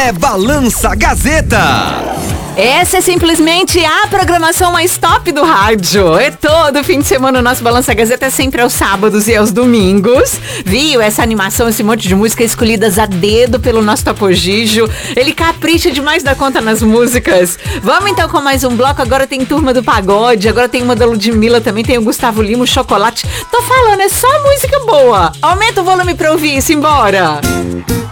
é Balança Gazeta. Essa é simplesmente a programação mais top do rádio. É todo fim de semana o nosso Balança Gazeta, é sempre aos sábados e aos domingos. Viu? Essa animação, esse monte de música escolhidas a dedo pelo nosso Topo Gigio. Ele capricha demais da conta nas músicas. Vamos então com mais um bloco. Agora tem Turma do Pagode, agora tem uma da Ludmilla, também tem o Gustavo Lima, o Chocolate. Tô falando, é só música boa. Aumenta o volume pra ouvir, simbora.